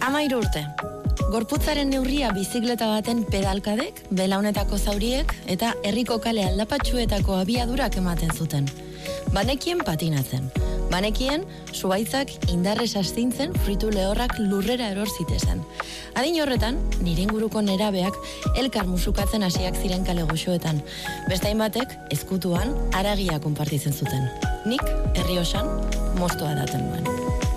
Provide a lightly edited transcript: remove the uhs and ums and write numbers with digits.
13 urte. Gorputzaren neurria bizikleta baten pedalkadek, belaunetako zauriek eta herriko kale aldapatxuetako abiadurak ematen zuten. Banekien patinatzen. Banekien, zuhaitzak indarrez astintzen fritu lehorrak lurrera eror zitezen. Adin horretan, nire inguruko nerabeak elkar musukatzen hasiak ziren kale goxoetan. Bestain batek, ezkutuan, haragia konpartitzen zuten. Nik, herri osan, moztoa daten nuen.